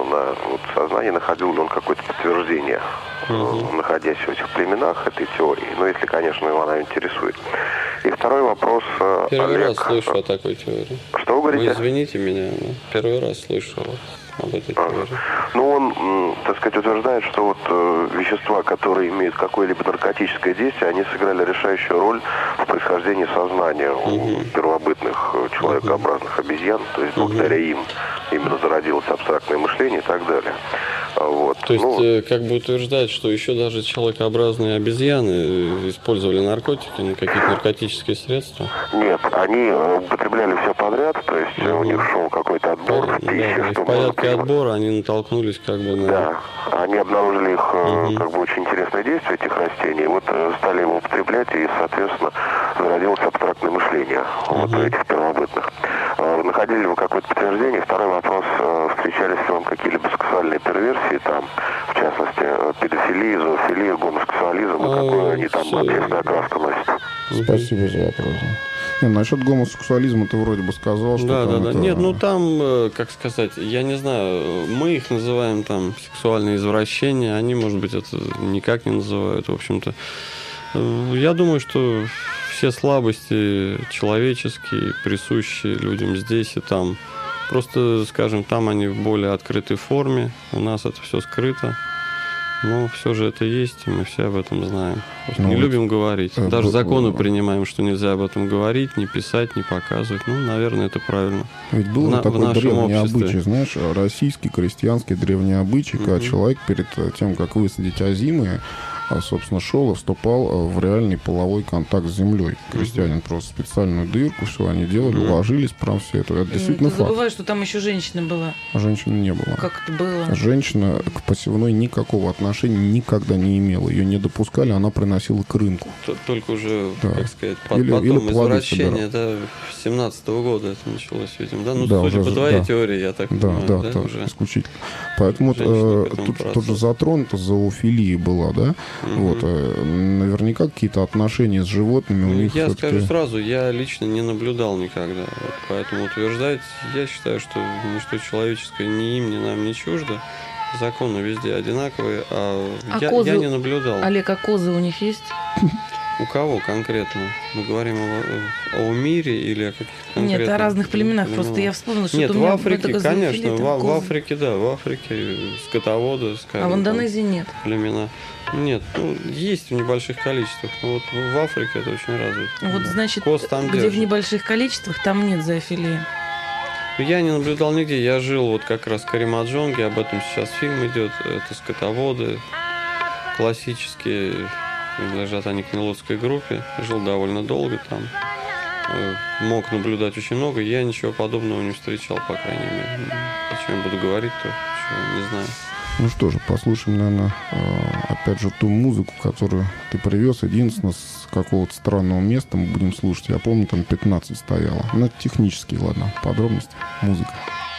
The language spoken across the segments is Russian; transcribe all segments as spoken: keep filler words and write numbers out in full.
на вот, сознание, находил ли он какое-то подтверждение, угу. находясь в этих племенах этой теории. Ну, если, конечно, его она интересует. И второй вопрос. Первый Олег... раз слышу о такой теории. Что вы говорите? Вы извините меня, но первый раз слышу об этой теории. Ну, он, так сказать, утверждает, что вот э, вещества, которые имеют какое-либо наркотическое действие, они сыграли решающую роль в происхождении сознания uh-huh. у первобытных человекообразных uh-huh. обезьян. То есть благодаря uh-huh. им именно зародилось абстрактное мышление и так далее. Вот. То есть, ну, э, как бы утверждать, что еще даже человекообразные обезьяны использовали наркотики, ну, какие-то наркотические средства? Нет, они употребляли все подряд, то есть uh-huh. у них шел какой-то отбор в пище. Да, что в порядке отбора они натолкнулись как бы на... Да, они обнаружили их uh-huh. как бы очень интересное действие этих растений, вот стали его употреблять, и, соответственно, зародилось абстрактное мышление uh-huh. вот этих первобытных. Находили ли вы какое-то подтверждение? Второй вопрос, встречались ли вам какие-либо сексуальные перверсии, там, в частности, педофилия, зоофилия, гомосексуализм, и какую они там общественную окраску носят? Спасибо за вопрос. Не, насчет гомосексуализма ты вроде бы сказал, что да, там да, это... да. Нет, ну там, как сказать, я не знаю, мы их называем там сексуальные извращения, они, может быть, это никак не называют, в общем-то. Я думаю, что все слабости человеческие, присущие людям здесь и там, просто, скажем, там они в более открытой форме, у нас это все скрыто. Но все же это есть, и мы все об этом знаем. Ну, не вот любим говорить. Э, Даже э, законы э, принимаем, что нельзя об этом говорить, не писать, не показывать. Ну, наверное, это правильно. Ведь был На, такой древний обществе. обычай, знаешь, российский, крестьянский древний обычай, mm-hmm. когда человек перед тем, как высадить озимые, собственно, шел и вступал в реальный половой контакт с землей. Крестьянин mm-hmm. просто специальную дырку, все они делали, mm-hmm. ложились, прям все это. Это действительно Ты факт. забываешь, что там еще женщина была. Женщины не было. Как это было? Женщина к посевной никакого отношения никогда не имела. Ее не допускали, она приносила к рынку. Только уже, да. как сказать, или, потом или извращение, да, с семнадцатого года это началось, видимо, да? Ну, да, судя уже, по твоей да. теории, я так да, понимаю, да? Да, да, уже исключительно. Поэтому э, тут, тут же затронута зоофилия была, да? Угу. Вот, э, наверняка какие-то отношения с животными ну, у них я все-таки... скажу сразу, я лично не наблюдал никогда. Вот, поэтому утверждать, я считаю, что ничто человеческое ни им, ни нам не чуждо. Законы везде одинаковые, а, а я, козы, я не наблюдал. Олег, а козы у них есть? У кого конкретно? Мы говорим о, о мире или о каких-то конкретных... Нет, о разных племенах. племенах. Просто я вспомнила, что Нет, у в меня Африке, в конечно, в, в козы. Африке, да, в Африке скотоводы, скажем. А в Индонезии там, нет? Племена. Нет, ну, есть в небольших количествах, но вот в Африке это очень развито. Вот, значит, Коз там где держит. В небольших количествах, там нет зоофилии. Я не наблюдал нигде. Я жил вот как раз в Каримаджонге, об этом сейчас фильм идет. Это скотоводы классические, принадлежат они к Нилотской группе. Жил довольно долго там. Мог наблюдать очень много. Я ничего подобного не встречал, по крайней мере. О чем я буду говорить, то чего не знаю. Ну что же, послушаем, наверное, опять же ту музыку, которую ты привез. Единственное, с какого-то странного места мы будем слушать. Я помню, там пятнадцать стояло. Ну, технически, ладно, подробности. Музыка.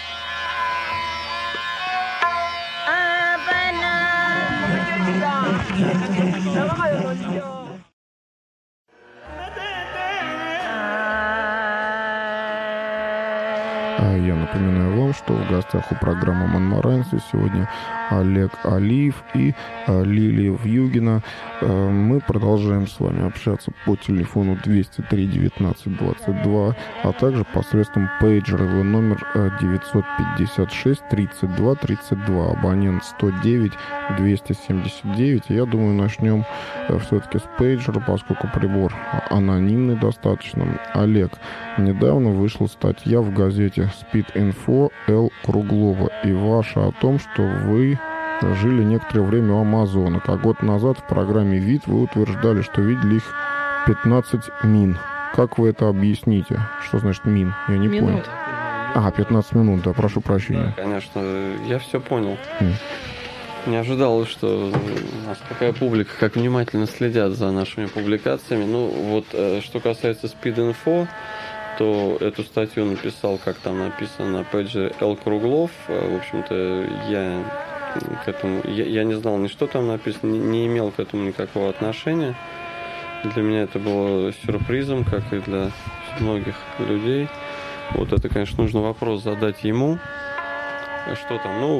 Я напоминаю вам, что в гостях у программы «Монмаранцы» сегодня Олег Алиев и Лилия Вьюгина. Мы продолжаем с вами общаться по телефону двести три девятнадцать двадцать два, а также посредством пейджерового номер девятьсот пятьдесят шесть тридцать два тридцать два, абонент сто девять двести семьдесят девять. Я думаю, начнем все-таки с пейджера, поскольку прибор анонимный достаточно. Олег, недавно вышла статья в газете Спид-Инфо Л. Круглова и ваша о том, что вы жили некоторое время у Амазонок, а год назад в программе «Вид» вы утверждали, что видели их пятнадцать мин. Как вы это объясните? Что значит мин? Я не Минут. понял. А, пятнадцать минут, да, прошу прощения. Да, конечно, я все понял. Mm. Не ожидал, что у нас такая публика, как внимательно следят за нашими публикациями. Ну, вот, что касается Спид-Инфо, то эту статью написал, как там написано на пейдже Л. Круглов. В общем-то, я к этому, я, я не знал ни что там написано, не, не имел к этому никакого отношения. Для меня это было сюрпризом, как и для многих людей. Вот это, конечно, нужно вопрос задать ему. Что там? Ну,